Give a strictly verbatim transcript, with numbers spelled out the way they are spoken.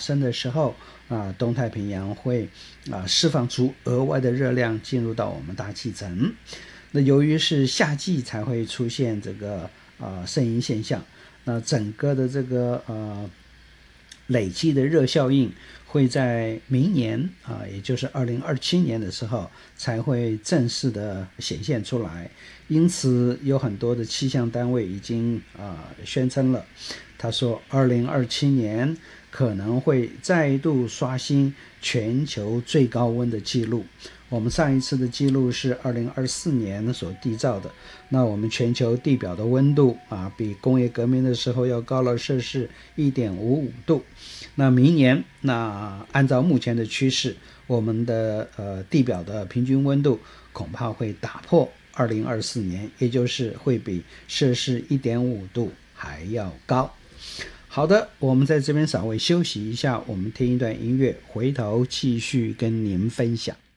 生的时候啊，东太平洋会啊释放出额外的热量进入到我们大气层。那由于是夏季才会出现这个啊圣婴现象，那整个的这个呃累积的热效应会在明年啊，也就是二零二七年的时候才会正式的显现出来。因此有很多的气象单位已经啊宣称了，他说二零二七年可能会再度刷新全球最高温的记录。我们上一次的记录是二零二四年所缔造的，那我们全球地表的温度啊，比工业革命的时候要高了摄氏 一点五五 度。那明年，那按照目前的趋势，我们的呃地表的平均温度恐怕会打破二零二四年，也就是会比摄氏 一点五 度还要高。好的，我们在这边稍微休息一下，我们听一段音乐，回头继续跟您分享。